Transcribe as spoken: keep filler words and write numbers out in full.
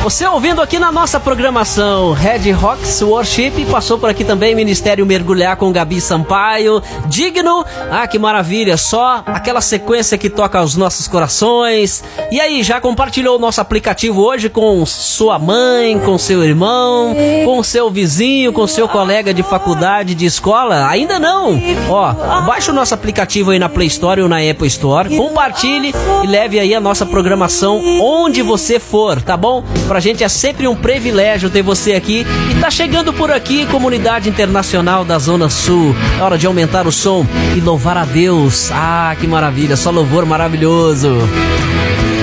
Você ouvindo aqui na nossa programação Red Rocks Worship, passou por aqui também Ministério Mergulhar com Gabi Sampaio, Digno. Ah, que maravilha, só aquela sequência que toca aos nossos corações. E aí, já compartilhou o nosso aplicativo hoje com sua mãe, com seu irmão, com seu vizinho, com seu colega de faculdade, de escola? Ainda não? Ó, baixa o nosso aplicativo aí na Play Store ou na Apple Store, compartilhe e leve aí a nossa programação onde você for, tá bom? Pra gente é sempre um privilégio ter você aqui. E tá chegando por aqui, Comunidade Internacional da Zona Sul. É hora de aumentar o som e louvar a Deus. Ah, que maravilha, só louvor maravilhoso.